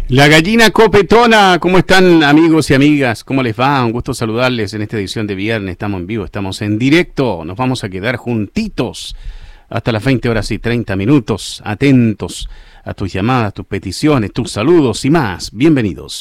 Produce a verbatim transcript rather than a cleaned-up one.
La gallina copetona, ¿cómo están amigos y amigas? ¿Cómo les va? Un gusto saludarles en esta edición de viernes. Estamos en vivo, estamos en directo. Nos vamos a quedar juntitos hasta las veinte horas y treinta minutos. Atentos a tus llamadas, tus peticiones, tus saludos y más. Bienvenidos.